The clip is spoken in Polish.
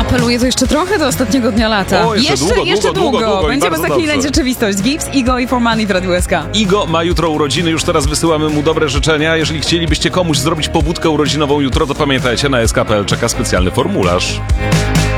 Apeluje to jeszcze trochę do ostatniego dnia lata. O, jeszcze długo. Będziemy za chwilę rzeczywistość. Gibbs, Igo i For Money w Radiu SK. Igo ma jutro urodziny, już teraz wysyłamy mu dobre życzenia. Jeżeli chcielibyście komuś zrobić pobudkę urodzinową jutro, to pamiętajcie, na sk.pl czeka specjalny formularz.